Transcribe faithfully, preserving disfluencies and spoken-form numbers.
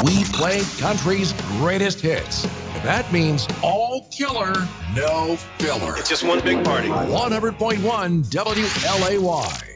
We play country's greatest hits. That means all killer, no filler. It's just one big party. one hundred point one W L A Y.